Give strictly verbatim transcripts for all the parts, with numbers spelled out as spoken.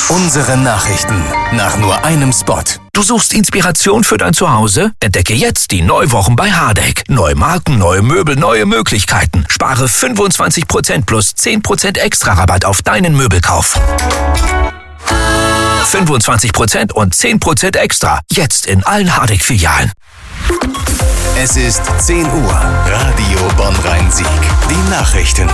Unsere Nachrichten nach nur einem Spot. Du suchst Inspiration für dein Zuhause? Entdecke jetzt die Neuwochen bei Hardegg. Neue Marken, neue Möbel, neue Möglichkeiten. Spare fünfundzwanzig Prozent plus zehn Prozent extra Rabatt auf deinen Möbelkauf. fünfundzwanzig Prozent und zehn Prozent extra. Jetzt in allen Hardegg-Filialen. Es ist zehn Uhr. Radio Bonn-Rhein-Sieg. Die Nachrichten.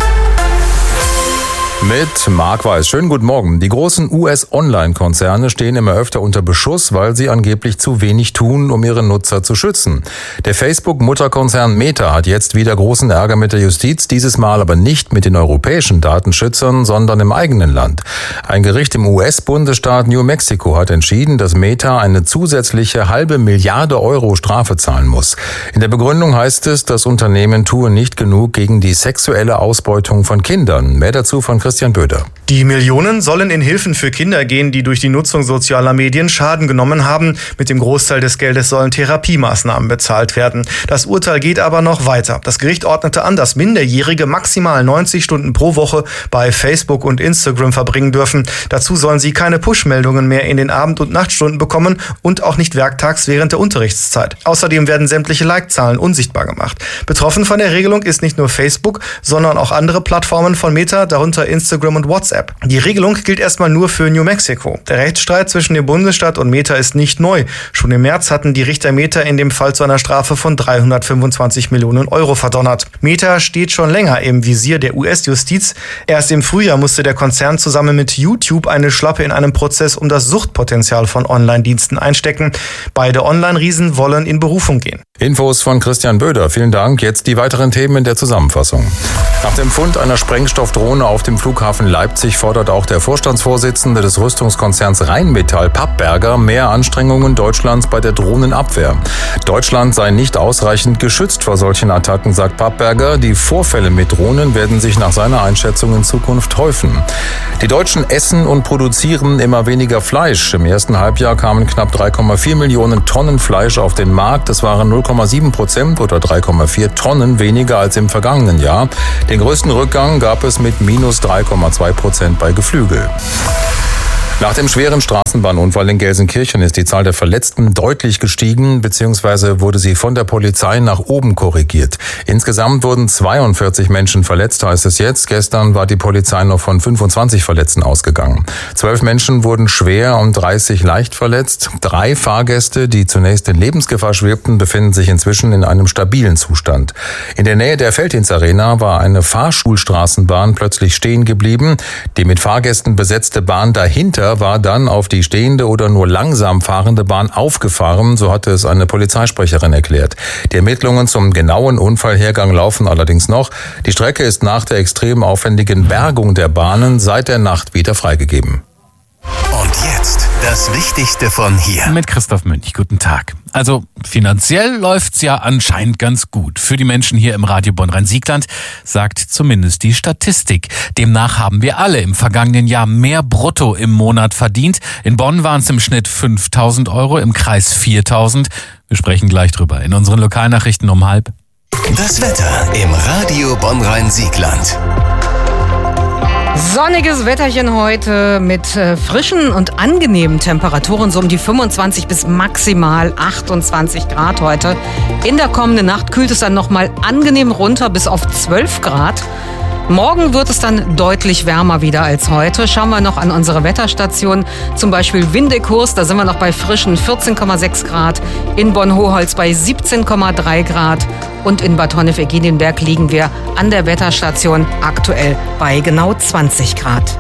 Mit Marc Weiß. Schönen guten Morgen. Die großen U S-Online-Konzerne stehen immer öfter unter Beschuss, weil sie angeblich zu wenig tun, um ihre Nutzer zu schützen. Der Facebook-Mutterkonzern Meta hat jetzt wieder großen Ärger mit der Justiz, dieses Mal aber nicht mit den europäischen Datenschützern, sondern im eigenen Land. Ein Gericht im U S-Bundesstaat New Mexico hat entschieden, dass Meta eine zusätzliche halbe Milliarde Euro Strafe zahlen muss. In der Begründung heißt es, das Unternehmen tue nicht genug gegen die sexuelle Ausbeutung von Kindern. Mehr dazu von Christian Böder. Die Millionen sollen in Hilfen für Kinder gehen, die durch die Nutzung sozialer Medien Schaden genommen haben. Mit dem Großteil des Geldes sollen Therapiemaßnahmen bezahlt werden. Das Urteil geht aber noch weiter. Das Gericht ordnete an, dass Minderjährige maximal neunzig Stunden pro Woche bei Facebook und Instagram verbringen dürfen. Dazu sollen sie keine Push-Meldungen mehr in den Abend- und Nachtstunden bekommen und auch nicht werktags während der Unterrichtszeit. Außerdem werden sämtliche Like-Zahlen unsichtbar gemacht. Betroffen von der Regelung ist nicht nur Facebook, sondern auch andere Plattformen von Meta, darunter Instagram und WhatsApp. Die Regelung gilt erstmal nur für New Mexico. Der Rechtsstreit zwischen dem Bundesstaat und Meta ist nicht neu. Schon im März hatten die Richter Meta in dem Fall zu einer Strafe von dreihundertfünfundzwanzig Millionen Euro verdonnert. Meta steht schon länger im Visier der U S-Justiz. Erst im Frühjahr musste der Konzern zusammen mit YouTube eine Schlappe in einem Prozess um das Suchtpotenzial von Online-Diensten einstecken. Beide Online-Riesen wollen in Berufung gehen. Infos von Christian Böder. Vielen Dank. Jetzt die weiteren Themen in der Zusammenfassung. Nach dem Fund einer Sprengstoffdrohne auf dem Flughafen Leipzig fordert auch der Vorstandsvorsitzende des Rüstungskonzerns Rheinmetall, Pappberger, mehr Anstrengungen Deutschlands bei der Drohnenabwehr. Deutschland sei nicht ausreichend geschützt vor solchen Attacken, sagt Pappberger. Die Vorfälle mit Drohnen werden sich nach seiner Einschätzung in Zukunft häufen. Die Deutschen essen und produzieren immer weniger Fleisch. Im ersten Halbjahr kamen knapp drei Komma vier Millionen Tonnen Fleisch auf den Markt. Das waren null Komma sieben Prozent oder drei Komma vier Tonnen weniger als im vergangenen Jahr. Den größten Rückgang gab es mit minus drei Komma zwei Prozent bei Geflügel. Nach dem schweren Straßenbahnunfall in Gelsenkirchen ist die Zahl der Verletzten deutlich gestiegen, beziehungsweise wurde sie von der Polizei nach oben korrigiert. Insgesamt wurden zweiundvierzig Menschen verletzt, heißt es jetzt. Gestern war die Polizei noch von fünfundzwanzig Verletzten ausgegangen. Zwölf Menschen wurden schwer und dreißig leicht verletzt. Drei Fahrgäste, die zunächst in Lebensgefahr schwebten, befinden sich inzwischen in einem stabilen Zustand. In der Nähe der Felddienstarena war eine Fahrschulstraßenbahn plötzlich stehen geblieben. Die mit Fahrgästen besetzte Bahn dahinter war dann auf die stehende oder nur langsam fahrende Bahn aufgefahren, so hatte es eine Polizeisprecherin erklärt. Die Ermittlungen zum genauen Unfallhergang laufen allerdings noch. Die Strecke ist nach der extrem aufwendigen Bergung der Bahnen seit der Nacht wieder freigegeben. Und jetzt das Wichtigste von hier. Mit Christoph Münch. Guten Tag. Also finanziell läuft's ja anscheinend ganz gut. Für die Menschen hier im Radio Bonn-Rhein-Siegland, sagt zumindest die Statistik. Demnach haben wir alle im vergangenen Jahr mehr brutto im Monat verdient. In Bonn waren es im Schnitt fünftausend Euro, im Kreis viertausend. Wir sprechen gleich drüber in unseren Lokalnachrichten um halb. Das Wetter im Radio Bonn-Rhein-Siegland. Sonniges Wetterchen heute mit äh, frischen und angenehmen Temperaturen, so um die fünfundzwanzig bis maximal achtundzwanzig Grad heute. In der kommenden Nacht kühlt es dann nochmal angenehm runter bis auf zwölf Grad. Morgen wird es dann deutlich wärmer wieder als heute. Schauen wir noch an unsere Wetterstation, zum Beispiel Windekurs, da sind wir noch bei frischen vierzehn Komma sechs Grad, in Bonn-Hoholz bei siebzehn Komma drei Grad und in Bad Honnef-Eginienberg liegen wir an der Wetterstation aktuell bei genau zwanzig Grad.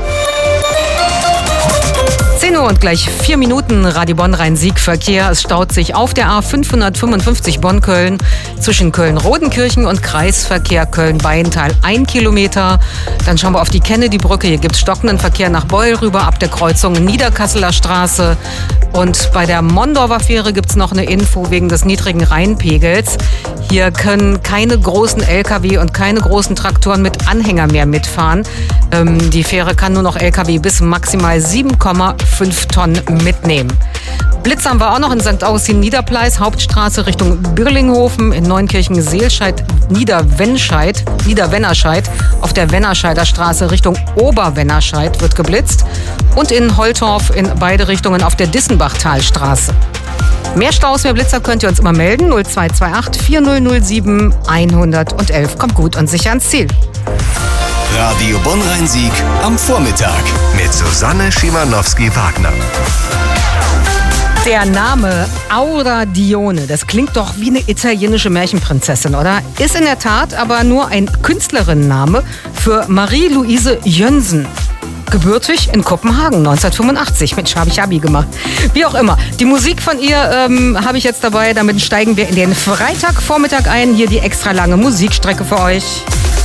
zehn Uhr und gleich vier Minuten, Radio Bonn-Rhein-Sieg-Verkehr. Es staut sich auf der A fünfhundertfünfundfünfzig Bonn-Köln zwischen Köln-Rodenkirchen und Kreisverkehr Köln-Beintal ein Kilometer. Dann schauen wir auf die Kennedy-Brücke. Hier gibt es stockenden Verkehr nach Beul rüber ab der Kreuzung Niederkasseler Straße. Und bei der Mondorfer Fähre gibt es noch eine Info wegen des niedrigen Rheinpegels. Hier können keine großen L K W und keine großen Traktoren mit Anhänger mehr mitfahren. Ähm, die Fähre kann nur noch L K W bis maximal sieben Komma fünf Tonnen mitnehmen. Blitz haben wir auch noch in Sankt Augustin Niederpleis, Hauptstraße Richtung Birlinghofen, in Neunkirchen Seelscheid, Niederwenscheid, Niederwennerscheid, auf der Wennerscheider Straße Richtung Oberwennerscheid wird geblitzt. und in Holtorf in beide Richtungen auf der Dissenbachtalstraße. Mehr Staus, mehr Blitzer könnt ihr uns immer melden. null zwei zwei acht vier null null sieben eins null eins. Kommt gut und sicher ans Ziel. Radio Bonn-Rhein-Sieg am Vormittag mit Susanne Schimanowski-Wagner. Der Name Aura Dione, das klingt doch wie eine italienische Märchenprinzessin, oder? Ist in der Tat aber nur ein Künstlerinnenname für Marie-Louise Jönsson. Gebürtig in Kopenhagen neunzehnhundertfünfundachtzig. Mensch, habe ich Abi gemacht. Wie auch immer. Die Musik von ihr ähm, habe ich jetzt dabei. Damit steigen wir in den Freitagvormittag ein. Hier die extra lange Musikstrecke für euch.